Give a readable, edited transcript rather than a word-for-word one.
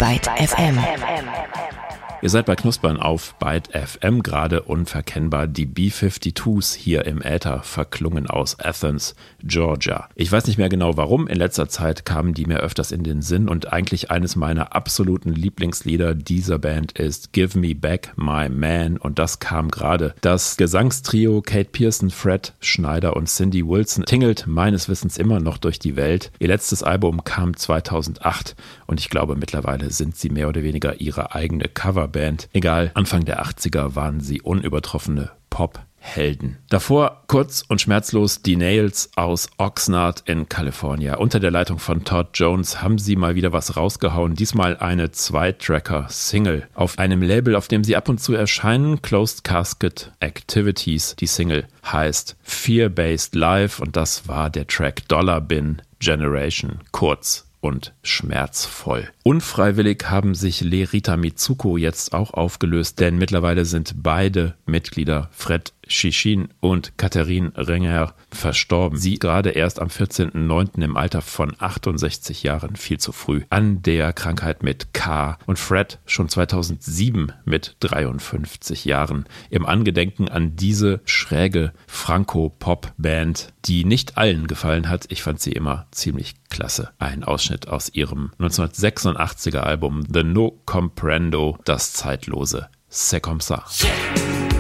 Byte FM. Ihr seid bei Knuspern auf Byte FM, gerade unverkennbar die B-52s hier im Äther, verklungen aus Athens, Georgia. Ich weiß nicht mehr genau warum, in letzter Zeit kamen die mir öfters in den Sinn und eigentlich eines meiner absoluten Lieblingslieder dieser Band ist Give Me Back My Man und das kam gerade. Das Gesangstrio Kate Pierson, Fred Schneider und Cindy Wilson tingelt meines Wissens immer noch durch die Welt. Ihr letztes Album kam 2008 und ich glaube mittlerweile sind sie mehr oder weniger ihre eigene Coverband. Egal, Anfang der 80er waren sie unübertroffene Pop-Helden. Davor kurz und schmerzlos die Nails aus Oxnard in Kalifornien. Unter der Leitung von Todd Jones haben sie mal wieder was rausgehauen. Diesmal eine Zwei-Tracker-Single. Auf einem Label, auf dem sie ab und zu erscheinen, Closed Casket Activities. Die Single heißt Fear-Based Life und das war der Track Dollar Bin Generation. Kurz und schmerzvoll. Unfreiwillig haben sich Lerita Mitsuko jetzt auch aufgelöst, denn mittlerweile sind beide Mitglieder Fred Shichin und Catherine Renger verstorben. Sie gerade erst am 14.09. im Alter von 68 Jahren, viel zu früh, an der Krankheit mit K. Und Fred schon 2007 mit 53 Jahren. Im Angedenken an diese schräge Franco-Pop-Band, die nicht allen gefallen hat. Ich fand sie immer ziemlich klasse. Ein Ausschnitt aus ihrem 1986er Album The No Comprendo, das zeitlose C'est comme ça.